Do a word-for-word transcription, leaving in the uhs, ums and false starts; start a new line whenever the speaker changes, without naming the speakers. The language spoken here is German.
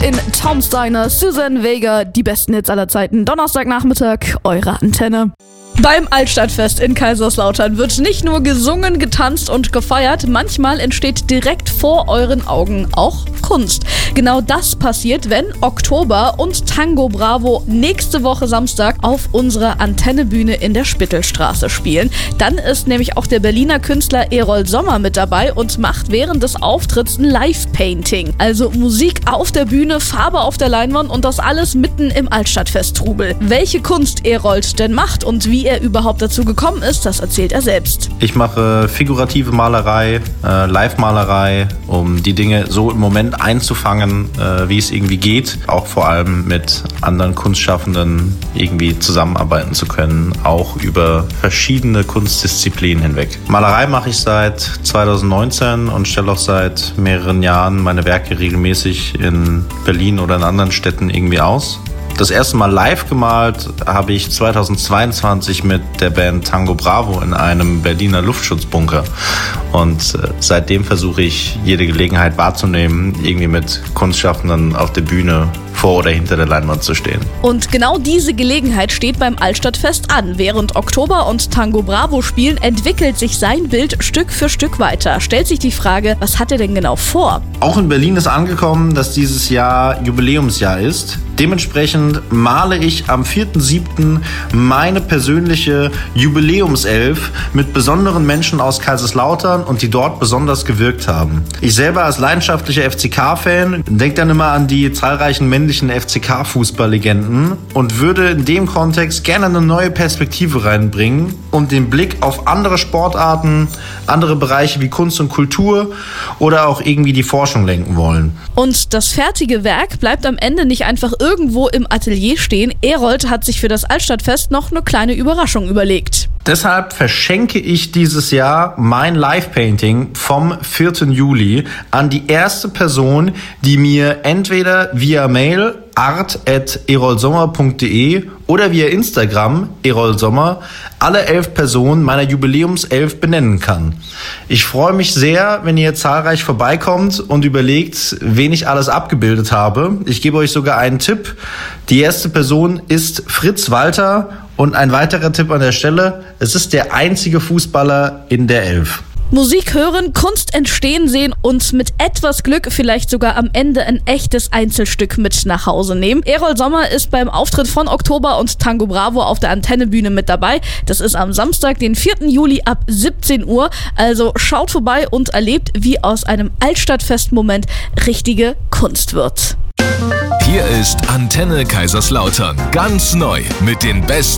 Train, Tom Steiner, Suzanne Vega, die besten Hits aller Zeiten. Donnerstagnachmittag, eure Antenne. Beim Altstadtfest in Kaiserslautern wird nicht nur gesungen, getanzt und gefeiert, manchmal entsteht direkt vor euren Augen auch Kunst. Genau das passiert, wenn Oktober und Tango Bravo nächste Woche Samstag auf unserer Antennebühne in der Spittelstraße spielen. Dann ist nämlich auch der Berliner Künstler Erol Sommer mit dabei und macht während des Auftritts ein Live-Painting. Also Musik auf der Bühne, Farbe auf der Leinwand und das alles mitten im Altstadtfest-Trubel. Welche Kunst Erol denn macht und wie er überhaupt dazu gekommen ist, das erzählt er selbst.
Ich mache figurative Malerei, äh, Live-Malerei, um die Dinge so im Moment einzufangen, äh, wie es irgendwie geht. Auch vor allem mit anderen Kunstschaffenden irgendwie zusammenarbeiten zu können, auch über verschiedene Kunstdisziplinen hinweg. Malerei mache ich seit zwanzig neunzehn und stelle auch seit mehreren Jahren meine Werke regelmäßig in Berlin oder in anderen Städten irgendwie aus. Das erste Mal live gemalt habe ich zweitausendzweiundzwanzig mit der Band Tango Bravo in einem Berliner Luftschutzbunker. Und äh, seitdem versuche ich, jede Gelegenheit wahrzunehmen, irgendwie mit Kunstschaffenden auf der Bühne vor oder hinter der Leinwand zu stehen.
Und genau diese Gelegenheit steht beim Altstadtfest an. Während Oktober und Tango Bravo spielen, entwickelt sich sein Bild Stück für Stück weiter. Stellt sich die Frage, was hat er denn genau vor?
Auch in Berlin ist angekommen, dass dieses Jahr Jubiläumsjahr ist. Dementsprechend male ich am vierten siebten meine persönliche Jubiläumself mit besonderen Menschen aus Kaiserslautern und die dort besonders gewirkt haben. Ich selber als leidenschaftlicher F C K-Fan denke dann immer an die zahlreichen männlichen F C K-Fußballlegenden und würde in dem Kontext gerne eine neue Perspektive reinbringen und den Blick auf andere Sportarten, andere Bereiche wie Kunst und Kultur oder auch irgendwie die Forschung lenken wollen.
Und das fertige Werk bleibt am Ende nicht einfach irgendwo im Atelier stehen. Erol hat sich für das Altstadtfest noch eine kleine Überraschung überlegt.
Deshalb verschenke ich dieses Jahr mein Live-Painting vom vierten Juli an die erste Person, die mir entweder via Mail art at erolsommer punkt de oder via Instagram erolsommer alle elf Personen meiner Jubiläumself benennen kann. Ich freue mich sehr, wenn ihr zahlreich vorbeikommt und überlegt, wen ich alles abgebildet habe. Ich gebe euch sogar einen Tipp. Die erste Person ist Fritz Walter und ein weiterer Tipp an der Stelle, es ist der einzige Fußballer in der Elf.
Musik hören, Kunst entstehen sehen und mit etwas Glück vielleicht sogar am Ende ein echtes Einzelstück mit nach Hause nehmen. Erol Sommer ist beim Auftritt von Oktober und Tango Bravo auf der Antennebühne mit dabei. Das ist am Samstag, den vierten Juli ab siebzehn Uhr. Also schaut vorbei und erlebt, wie aus einem Altstadtfest-Moment richtige Kunst wird.
Hier ist Antenne Kaiserslautern. Ganz neu mit den besten